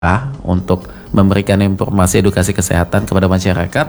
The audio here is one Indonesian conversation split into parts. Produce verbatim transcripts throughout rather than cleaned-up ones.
untuk memberikan informasi edukasi kesehatan kepada masyarakat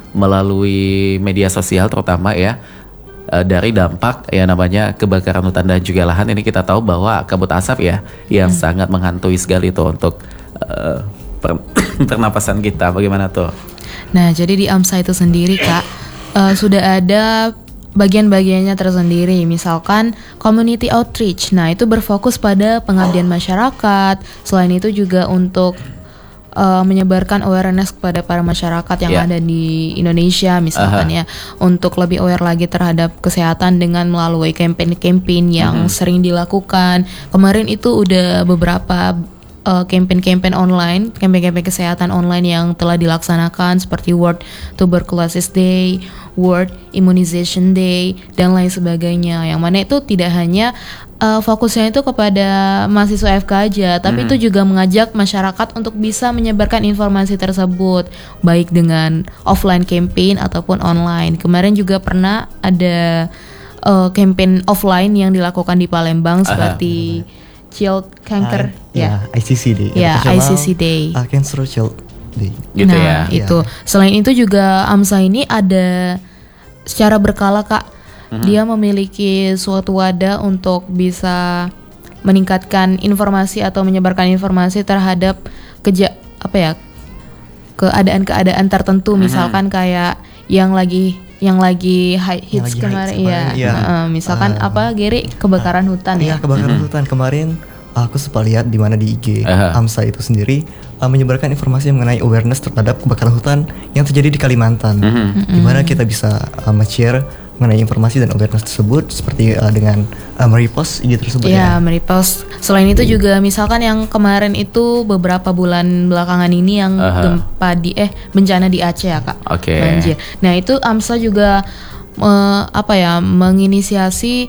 melalui media sosial terutama ya, e, dari dampak ya namanya kebakaran hutan dan juga lahan. Ini kita tahu bahwa kabut asap ya yang hmm. sangat menghantui sekali tuh untuk e, per, pernapasan kita. Bagaimana tuh? Nah, jadi di AMSA itu sendiri Kak e, sudah ada bagian-bagiannya tersendiri. Misalkan community outreach. Nah, itu berfokus pada pengabdian masyarakat. Selain itu juga untuk uh, menyebarkan awareness kepada para masyarakat yang yeah. ada di Indonesia misalkan uh-huh. ya, untuk lebih aware lagi terhadap kesehatan dengan melalui campaign-campaign yang uh-huh. sering dilakukan. Kemarin itu udah beberapa Uh, campaign-campaign online, campaign-campaign kesehatan online yang telah dilaksanakan seperti World Tuberculosis Day, World Immunization Day, dan lain sebagainya. Yang mana itu tidak hanya uh, fokusnya itu kepada mahasiswa F K aja, tapi hmm. itu juga mengajak masyarakat untuk bisa menyebarkan informasi tersebut, baik dengan offline campaign ataupun online. Kemarin juga pernah ada uh, campaign offline yang dilakukan di Palembang seperti uh-huh. Child Cancer, uh, ya, I C C Day, ya I C C Day, uh, Cancer Child Day. Gitu nah, ya. Itu. Ya. Selain itu juga AMSA ini ada secara berkala Kak, uh-huh. dia memiliki suatu wadah untuk bisa meningkatkan informasi atau menyebarkan informasi terhadap keja apa ya keadaan-keadaan tertentu, uh-huh. misalkan kayak yang lagi yang lagi high hits yang kemarin, hits kemarin ya, ya. Uh, misalkan uh, apa Gary kebakaran uh, hutan iya, ya kebakaran mm-hmm. hutan kemarin aku sempat lihat di mana di I G uh-huh. AMSA itu sendiri uh, menyebarkan informasi mengenai awareness terhadap kebakaran hutan yang terjadi di Kalimantan, mm-hmm. di mana kita bisa uh, share mengenai informasi dan awareness tersebut seperti uh, dengan uh, merepost I G tersebut ya, ya. merepost. Selain itu hmm. juga misalkan yang kemarin itu beberapa bulan belakangan ini yang uh-huh. gempa di eh bencana di Aceh ya Kak, okay. banjir. Nah itu AMSA juga uh, apa ya menginisiasi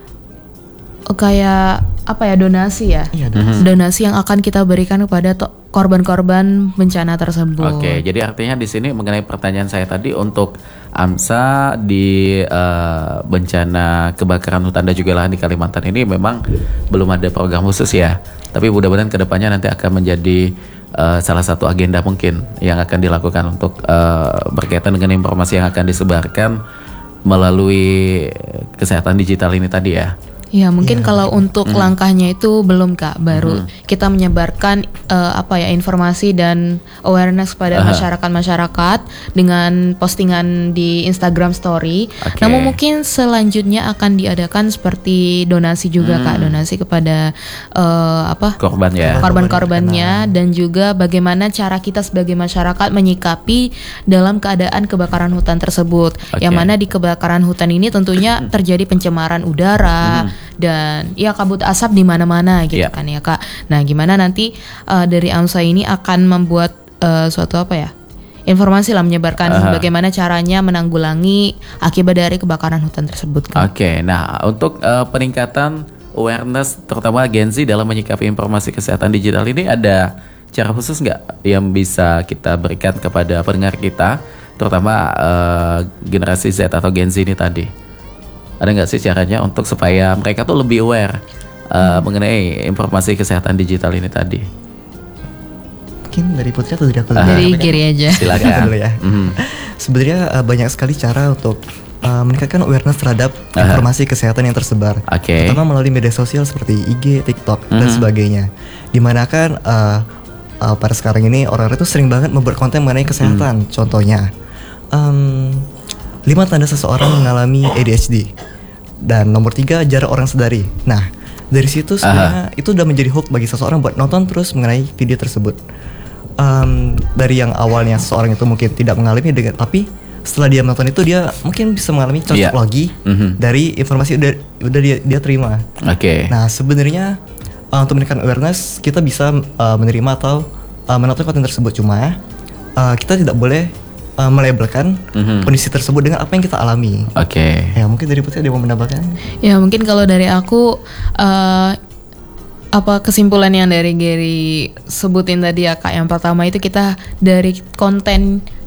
uh, kayak apa ya donasi ya, iya, donasi. donasi yang akan kita berikan kepada to- korban-korban bencana tersebut. Oke, okay, jadi artinya di sini mengenai pertanyaan saya tadi untuk AMSA di uh, bencana kebakaran hutan dan juga lahan di Kalimantan ini memang belum ada program khusus ya. Tapi mudah-mudahan kedepannya nanti akan menjadi uh, salah satu agenda mungkin yang akan dilakukan untuk uh, berkaitan dengan informasi yang akan disebarkan melalui kesehatan digital ini tadi ya. Ya mungkin yeah. kalau untuk mm. langkahnya itu belum Kak, baru mm. kita menyebarkan uh, apa ya informasi dan awareness pada uh-huh. masyarakat-masyarakat dengan postingan di Instagram Story. Okay. Namun mungkin selanjutnya akan diadakan seperti donasi juga mm. Kak, donasi kepada uh, apa korban ya, korban-korbannya dan juga bagaimana cara kita sebagai masyarakat menyikapi dalam keadaan kebakaran hutan tersebut. Okay. Yang mana di kebakaran hutan ini tentunya terjadi pencemaran udara. Mm. Dan ya kabut asap di mana-mana gitu yeah. kan ya Kak. Nah, gimana nanti uh, dari AMSA ini akan membuat uh, suatu apa ya? informasi lah menyebarkan uh-huh. bagaimana caranya menanggulangi akibat dari kebakaran hutan tersebut kan. Oke, okay, nah untuk uh, peningkatan awareness terutama Gen Z dalam menyikapi informasi kesehatan digital ini ada cara khusus nggak yang bisa kita berikan kepada pendengar kita, terutama uh, generasi Z atau Gen Z ini tadi? Ada nggak sih caranya untuk supaya mereka tuh lebih aware uh, hmm. mengenai informasi kesehatan digital ini tadi? Mungkin dari Putri atau dari aku? Uh, dari Giri aja. Silakan. Dulu ya. Mm-hmm. Sebenarnya uh, banyak sekali cara untuk uh, meningkatkan awareness terhadap uh-huh. informasi kesehatan yang tersebar, okay. terutama melalui media sosial seperti I G, TikTok mm-hmm. dan sebagainya. Dimana kan uh, uh, pada sekarang ini orang-orang itu sering banget membuat konten mengenai kesehatan. Mm. Contohnya. Um, Lima tanda seseorang mengalami A D H D. Dan nomor tiga, jarak orang sadari. Nah, dari situ sebenarnya itu udah menjadi hook bagi seseorang buat nonton terus mengenai video tersebut. Um, dari yang awalnya seseorang itu mungkin tidak mengalami dengan, tapi setelah dia menonton itu dia mungkin bisa mengalami cocok yeah. lagi mm-hmm. dari informasi udah udah dia dia terima. Oke. Okay. Nah, sebenarnya uh, untuk meningkatkan awareness kita bisa uh, menerima atau uh, menonton konten tersebut, cuma uh, kita tidak boleh Uh, melabelkan mm-hmm. kondisi tersebut dengan apa yang kita alami. Oke. Okay. Ya mungkin dari Putri ada mau menambahkan? Ya mungkin kalau dari aku uh, apa kesimpulan yang dari Gary sebutin tadi ya Kak, yang pertama itu kita dari konten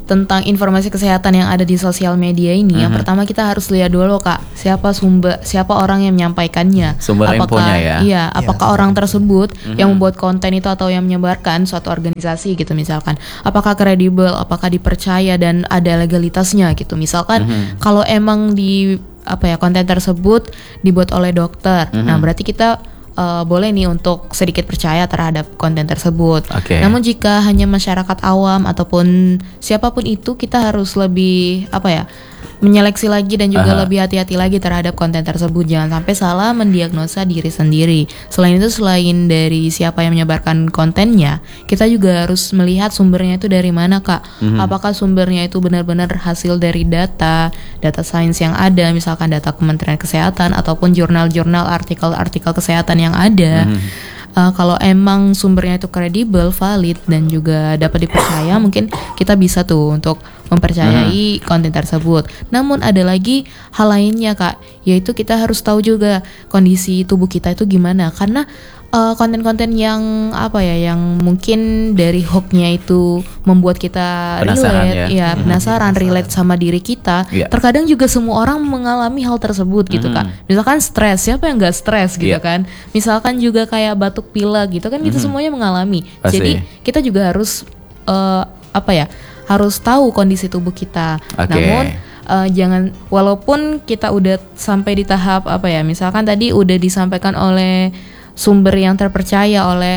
tentang informasi kesehatan yang ada di sosial media ini, mm-hmm. yang pertama kita harus lihat dulu Kak, siapa sumber, siapa orang yang menyampaikannya, sumber apakah, infonya ya, iya, apakah ya, orang tersebut mm-hmm. yang membuat konten itu atau yang menyebarkan suatu organisasi gitu misalkan, apakah kredibel, apakah dipercaya dan ada legalitasnya gitu. Misalkan mm-hmm. kalau emang di apa ya konten tersebut dibuat oleh dokter, mm-hmm. nah berarti kita Uh, boleh nih untuk sedikit percaya terhadap konten tersebut. Okay. Namun jika hanya masyarakat awam ataupun siapapun itu, kita harus lebih apa ya menyeleksi lagi dan juga Aha. lebih hati-hati lagi terhadap konten tersebut. Jangan sampai salah mendiagnosa diri sendiri. Selain itu, selain dari siapa yang menyebarkan kontennya, kita juga harus melihat sumbernya itu dari mana Kak. Mm-hmm. Apakah sumbernya itu benar-benar hasil dari data, data sains yang ada, misalkan data Kementerian Kesehatan ataupun jurnal-jurnal, artikel-artikel kesehatan yang ada. Mm-hmm. Uh, kalau emang sumbernya itu kredibel, valid dan juga dapat dipercaya, mungkin kita bisa tuh untuk mempercayai hmm. konten tersebut. Namun ada lagi hal lainnya Kak, yaitu kita harus tahu juga kondisi tubuh kita itu gimana. Karena uh, konten-konten yang apa ya, yang mungkin dari hooknya itu membuat kita penasaran, relate, ya, ya hmm. penasaran, relate sama diri kita. Yeah. Terkadang juga semua orang mengalami hal tersebut gitu hmm. Kak. Misalkan stres, siapa yang nggak stres gitu yeah. kan? Misalkan juga kayak batuk pilek gitu kan, kita hmm. semuanya mengalami. Pasti. Jadi kita juga harus uh, apa ya? harus tahu kondisi tubuh kita. Okay. Namun uh, jangan, walaupun kita udah sampai di tahap apa ya, misalkan tadi udah disampaikan oleh sumber yang terpercaya, oleh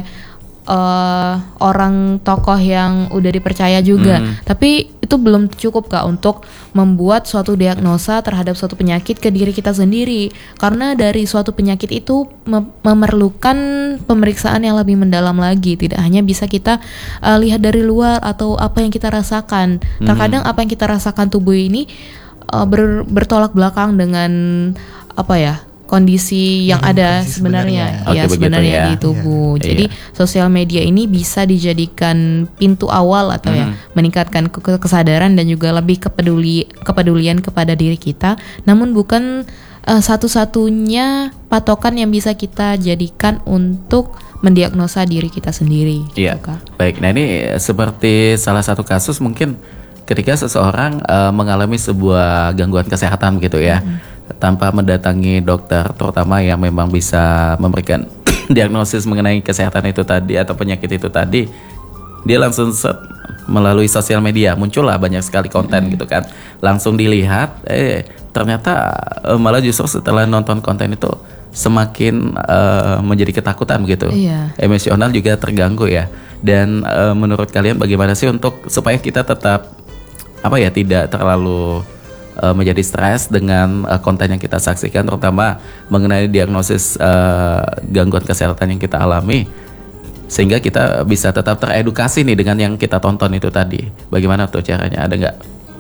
uh, orang tokoh yang udah dipercaya juga, mm. tapi itu belum cukup Kak untuk membuat suatu diagnosa terhadap suatu penyakit ke diri kita sendiri. Karena dari suatu penyakit itu mem- memerlukan pemeriksaan yang lebih mendalam lagi. Tidak hanya bisa kita uh, lihat dari luar atau apa yang kita rasakan. Hmm. Terkadang apa yang kita rasakan tubuh ini uh, ber- bertolak belakang dengan apa ya, kondisi yang hmm, ada kondisi sebenarnya, sebenarnya. ya okay, sebenarnya ya. di tubuh. Yeah. Jadi yeah. sosial media ini bisa dijadikan pintu awal atau hmm. ya meningkatkan kesadaran dan juga lebih kepeduli kepedulian kepada diri kita. Namun bukan uh, satu-satunya patokan yang bisa kita jadikan untuk mendiagnosa diri kita sendiri. Iya. Gitu, Kak. Baik. Nah ini seperti salah satu kasus mungkin ketika seseorang uh, mengalami sebuah gangguan kesehatan gitu ya. Hmm. Tanpa mendatangi dokter, terutama yang memang bisa memberikan diagnosis mengenai kesehatan itu tadi atau penyakit itu tadi, dia langsung set, melalui sosial media muncullah banyak sekali konten hmm. gitu kan, langsung dilihat, eh ternyata eh, malah justru setelah nonton konten itu semakin eh, menjadi ketakutan gitu, iya. emosional juga terganggu ya. Dan eh, menurut kalian bagaimana sih untuk supaya kita tetap apa ya tidak terlalu menjadi stres dengan uh, konten yang kita saksikan, terutama mengenai diagnosis uh, gangguan kesehatan yang kita alami, sehingga kita bisa tetap teredukasi nih dengan yang kita tonton itu tadi. Bagaimana tuh caranya? Ada nggak?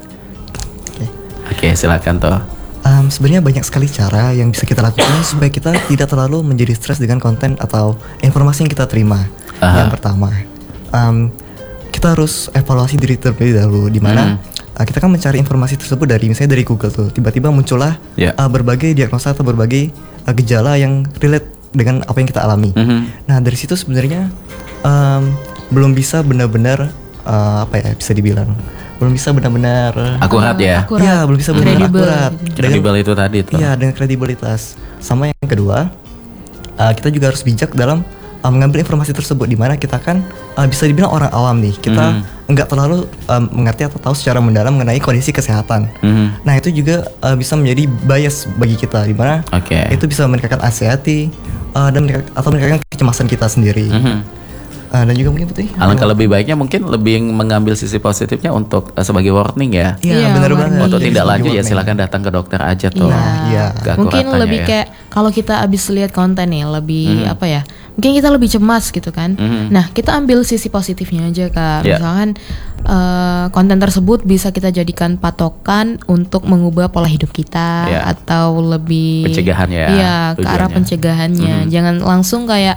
Oke, okay. okay, silakan toh. Um, sebenarnya banyak sekali cara yang bisa kita lakukan supaya kita tidak terlalu menjadi stres dengan konten atau informasi yang kita terima. Aha. Yang pertama, um, kita harus evaluasi diri terlebih dahulu, di mana hmm. Uh, kita kan mencari informasi tersebut dari misalnya dari Google tuh, tiba-tiba muncullah yeah. uh, berbagai diagnosa atau berbagai uh, gejala yang relate dengan apa yang kita alami. Mm-hmm. Nah dari situ sebenarnya um, belum bisa benar-benar uh, apa ya bisa dibilang belum bisa benar-benar akurat ya. Iya belum bisa benar-benar akurat. Kredibel itu tadi tuh. Iya dengan kredibilitas. Sama yang kedua uh, kita juga harus bijak dalam uh, mengambil informasi tersebut, di mana kita kan uh, bisa dibilang orang awam nih, kita mm-hmm. nggak terlalu um, mengerti atau tahu secara mendalam mengenai kondisi kesehatan. Mm-hmm. Nah itu juga uh, bisa menjadi bias bagi kita, di mana okay. itu bisa meningkatkan anxiety uh, dan meningkat, atau meningkatkan kecemasan kita sendiri. Mm-hmm. uh, dan juga mungkin betul. Alangkah lebih baiknya mungkin lebih mengambil sisi positifnya untuk uh, sebagai warning ya. Iya ya, benar banget. Untuk tindak lanjut ya silakan datang ke dokter aja tuh. Nah, iya. Mungkin lebih ya. Kayak kalau kita abis lihat konten nih lebih mm-hmm. apa ya? Mungkin kita lebih cemas gitu kan. Mm-hmm. Nah, kita ambil sisi positifnya aja Kak. Yeah. Misalkan uh, konten tersebut bisa kita jadikan patokan untuk mengubah pola hidup kita yeah. atau lebih pencegahan ya. Iya, ke arah pencegahannya. Mm-hmm. Jangan langsung kayak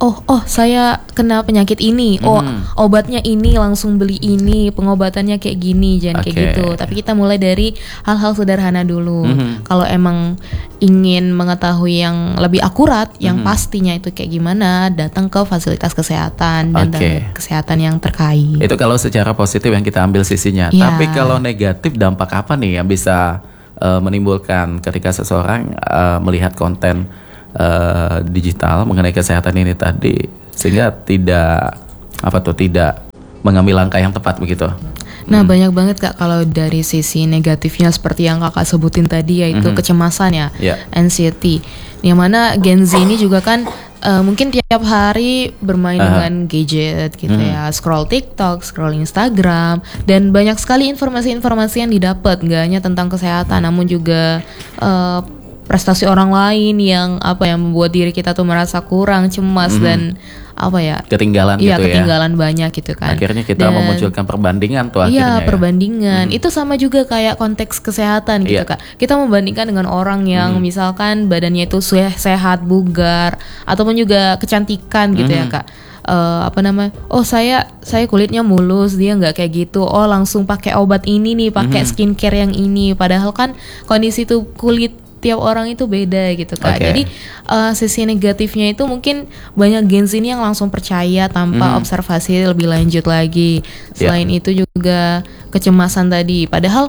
oh oh saya kena penyakit ini, oh Mhm. obatnya ini, langsung beli ini, pengobatannya kayak gini, jangan kayak Oke. gitu. Tapi kita mulai dari hal-hal sederhana dulu. Mhm. Kalau emang ingin mengetahui yang lebih akurat, yang Mhm. pastinya itu kayak gimana, datang ke fasilitas kesehatan dan Oke. dan kesehatan yang terkait. Itu kalau secara positif yang kita ambil sisinya. Iya. Tapi kalau negatif dampak apa nih yang bisa uh, menimbulkan ketika seseorang uh, melihat konten uh, digital mengenai kesehatan ini tadi sehingga tidak apa tuh tidak mengambil langkah yang tepat begitu. Nah banyak banget Kak kalau dari sisi negatifnya seperti yang Kakak sebutin tadi, yaitu Mhm. kecemasan ya, Ya. anxiety. Yang mana Gen Z ini juga kan eh, mungkin tiap hari bermain Aha. dengan gadget gitu Mhm. ya, scroll TikTok, scroll Instagram, dan banyak sekali informasi-informasi yang didapat, nggak hanya tentang kesehatan, namun juga eh, prestasi orang lain yang apa yang membuat diri kita tuh merasa kurang, cemas Mhm. dan apa ya? Ketinggalan Iya, gitu ya. ketinggalan banyak gitu kan. Akhirnya kita Dan- memunculkan perbandingan tuh akhirnya. Iya, ya. perbandingan. Mhm. Itu sama juga kayak konteks kesehatan gitu, Iya. Kak. Kita membandingkan dengan orang yang Mhm. misalkan badannya itu se- sehat, bugar, ataupun juga kecantikan gitu ya, Mhm. Kak. Eh, apa namanya? Oh, saya saya kulitnya mulus, dia nggak kayak gitu. Oh, langsung pakai obat ini nih, pakai Mhm. skincare yang ini. Padahal kan kondisi tuh kulit tiap orang itu beda gitu, Kak. Oke. Jadi eh, sisi negatifnya itu mungkin banyak Gen Z ini yang langsung percaya tanpa Mhm. observasi lebih lanjut lagi. Selain itu juga kecemasan tadi. Padahal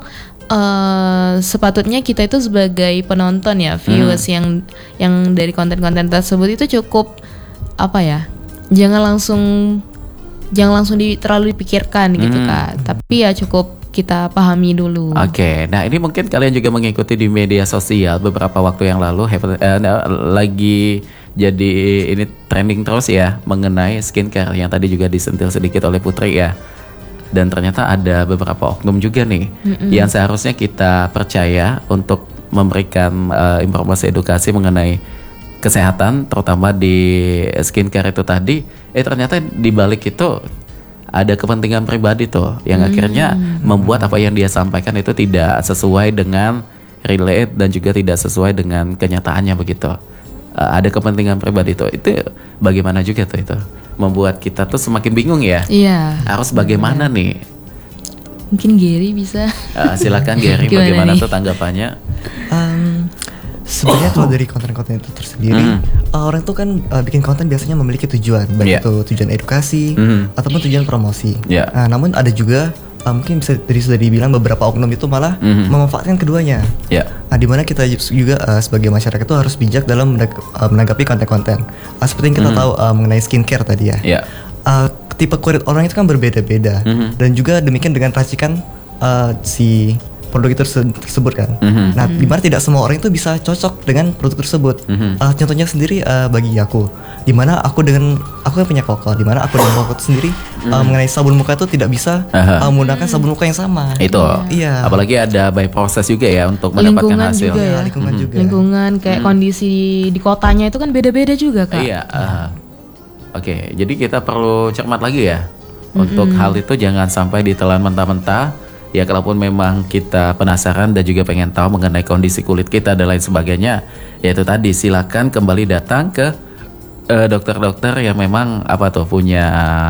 eh, sepatutnya kita itu sebagai penonton ya, viewers yang yang dari konten-konten tersebut itu cukup apa ya? Jangan langsung jangan langsung di, terlalu dipikirkan gitu, Hmm. Kak. Tapi ya cukup kita pahami dulu. Oke, nah ini mungkin kalian juga mengikuti di media sosial beberapa waktu yang lalu have- eh, nah, lagi jadi ini trending terus ya mengenai skincare yang tadi juga disentil sedikit oleh Putri ya. Dan ternyata ada beberapa oknum juga nih yang seharusnya kita percaya untuk memberikan eh, informasi edukasi mengenai kesehatan terutama di skincare itu tadi. Eh ternyata di balik itu ada kepentingan pribadi tuh yang akhirnya membuat apa yang dia sampaikan itu tidak sesuai dengan relate dan juga tidak sesuai dengan kenyataannya begitu. Uh, ada kepentingan pribadi tuh itu bagaimana juga tuh itu membuat kita tuh semakin bingung ya. Iya. Harus bagaimana nih? Mungkin Gary bisa. Uh, silakan Gary, Gimana bagaimana nih? tuh tanggapannya? Um, Sebenarnya kalau dari konten-konten itu tersendiri, Mm. uh, orang tuh kan uh, bikin konten biasanya memiliki tujuan, Yeah. baik itu tujuan edukasi Mm. ataupun tujuan promosi. Yeah. Nah, namun ada juga uh, mungkin bisa dari sudah dibilang beberapa oknum itu malah Mhm. memanfaatkan keduanya. Ya. Nah, dimana kita juga uh, sebagai masyarakat itu harus bijak dalam menag- uh, menanggapi konten-konten. Uh, seperti yang kita Mhm. tahu uh, mengenai skincare tadi ya. Ya. Uh, tipe kulit orang itu kan berbeda-beda, Mhm. dan juga demikian dengan racikan uh, si produk itu terse- tersebut kan. Mhm. Nah, dimana tidak semua orang itu bisa cocok dengan produk tersebut. Mhm. Uh, contohnya sendiri uh, bagi aku, dimana aku dengan aku kan punya kokol, dimana aku dengan kokol itu sendiri uh, mengenai sabun muka itu tidak bisa Aha. uh, menggunakan sabun muka yang sama. Itu. Iya. Apalagi ada by process juga ya untuk mendapatkan Lingkungan hasil. juga ya. Iya, lingkungan juga. Lingkungan kayak kondisi di kotanya itu kan beda-beda juga, Kak. Iya. ah. Oke, jadi kita perlu cermat lagi ya untuk hal itu, jangan sampai ditelan mentah-mentah. Ya kalaupun memang kita penasaran dan juga pengen tahu mengenai kondisi kulit kita dan lain sebagainya, yaitu tadi silakan kembali datang ke eh, dokter-dokter yang memang apa tuh punya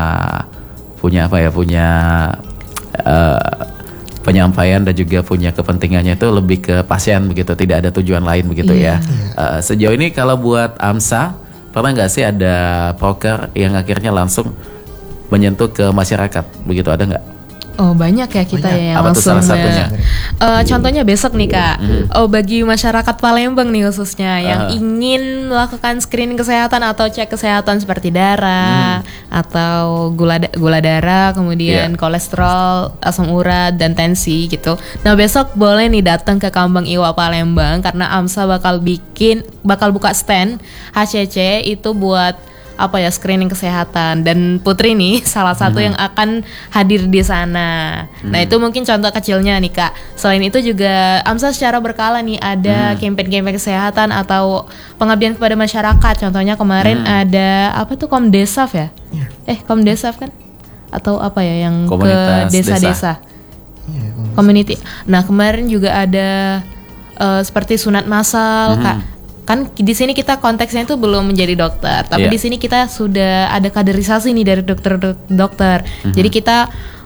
punya apa ya punya eh, penyampaian dan juga punya kepentingannya itu lebih ke pasien begitu, tidak ada tujuan lain begitu ya. Eh, sejauh ini kalau buat AMSA pernah nggak sih ada proker yang akhirnya langsung menyentuh ke masyarakat begitu, ada nggak? Oh banyak ya kita Banyak. ya yang Apa tuh langsung salah satunya? ya. Eh, contohnya besok nih Kak. Oh bagi masyarakat Palembang nih khususnya yang Ah. ingin melakukan screening kesehatan atau cek kesehatan seperti darah atau gula da- gula darah, kemudian Yeah. kolesterol, asam urat dan tensi gitu. Nah besok boleh nih datang ke Kambang Iwa Palembang karena AMSA bakal bikin bakal buka stand H C C itu buat apa ya screening kesehatan, dan Putri nih salah satu yang akan hadir di sana. Nah itu mungkin contoh kecilnya nih Kak. Selain itu juga AMSA secara berkala nih ada campaign-campaign kesehatan atau pengabdian kepada masyarakat. Contohnya kemarin ada apa tuh Komdesaf ya? Eh Komdesaf kan? Atau apa ya yang Komunitas ke desa-desa? Iya, Community. Nah kemarin juga ada eh, seperti sunat massal, Kak. kan di sini kita konteksnya itu belum menjadi dokter, tapi Iya. di sini kita sudah ada kaderisasi nih dari dokter dokter. Mhm. Jadi kita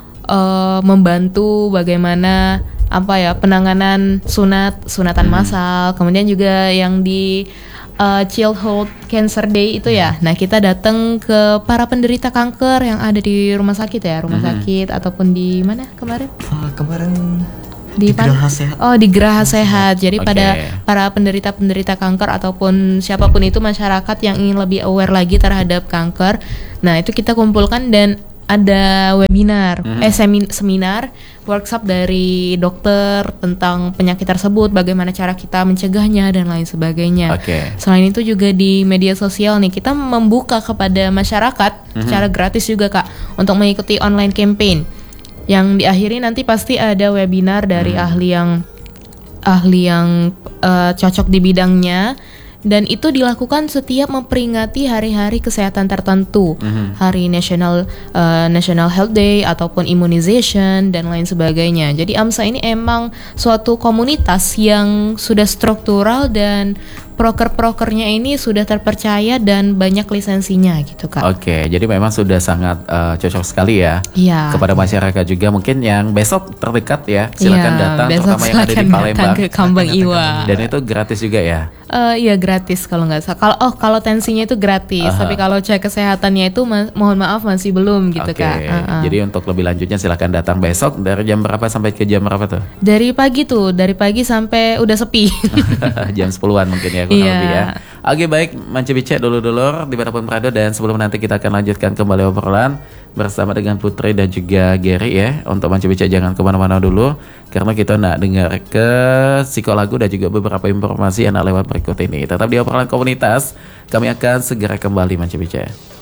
uh, membantu bagaimana apa ya penanganan sunat sunatan massal, kemudian juga yang di uh, Childhood Cancer Day itu ya. Nah kita datang ke para penderita kanker yang ada di rumah sakit ya, rumah Mhm. sakit ataupun di mana kemarin? Uh, kemarin Di di pan- Geraha Sehat. Oh di Geraha Sehat. Jadi Oke. pada para penderita-penderita kanker ataupun siapapun itu masyarakat yang ingin lebih aware lagi terhadap kanker. Nah itu kita kumpulkan dan ada webinar, Mhm. eh semin- seminar, workshop dari dokter tentang penyakit tersebut, bagaimana cara kita mencegahnya dan lain sebagainya. Oke. Selain itu juga di media sosial nih kita membuka kepada masyarakat secara gratis juga Kak untuk mengikuti online campaign. Yang diakhiri nanti pasti ada webinar dari ahli yang ahli yang eh, cocok di bidangnya. Dan itu dilakukan setiap memperingati hari-hari kesehatan tertentu, Mhm. hari National uh, National Health Day ataupun immunization dan lain sebagainya. Jadi AMSA ini emang suatu komunitas yang sudah struktural dan proker-prokernya ini sudah terpercaya dan banyak lisensinya gitu Kak. Oke, jadi memang sudah sangat uh, cocok sekali ya Iya. kepada masyarakat juga. Mungkin yang besok terdekat ya, silakan Iya, datang, besok terutama yang ada di silakan datang Palembang. ke Kambang Iwa. Dan itu gratis juga ya. Eh iya gratis kalau nggak salah. Kalau oh kalau tensinya itu gratis, Aha. tapi kalau cek kesehatannya itu ma- mohon maaf masih belum gitu Oke, Kak. Uh-uh. jadi untuk lebih lanjutnya silakan datang besok dari jam berapa sampai ke jam berapa tuh? Dari pagi tuh, dari pagi sampai udah sepi. Jam sepuluhan mungkin ya kurang Iya. lebih ya. Oke baik, Manci Bice dulur-dulur dimanapun berada, dan sebelum nanti kita akan lanjutkan kembali obrolan bersama dengan Putri dan juga Gary ya. Untuk Manci Bice jangan kemana-mana dulu, karena kita nak dengar ke psikolagu dan juga beberapa informasi yang nak lewat berikut ini. Tetap di obrolan komunitas, kami akan segera kembali Manci Bice.